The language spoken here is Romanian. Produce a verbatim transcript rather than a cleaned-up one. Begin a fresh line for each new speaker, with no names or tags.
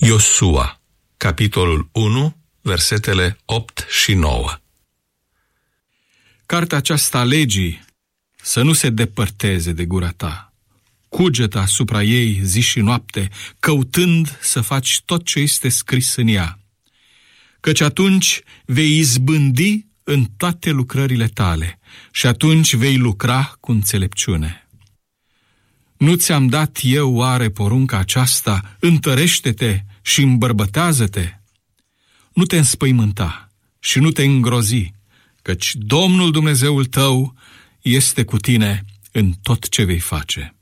Iosua, capitolul unu, versetele opt și nouă.
Cartea aceasta a legii să nu se depărteze de gura ta. Cugetă asupra ei zi și noapte, căutând să faci tot ce este scris în ea, căci atunci vei izbândi în toate lucrările tale și atunci vei lucra cu înțelepciune. Nu ți-am dat eu oare porunca aceasta? Întărește-te și îmbărbătează-te. Nu te înspăimânta și nu te îngrozi, căci Domnul Dumnezeul tău este cu tine în tot ce vei face.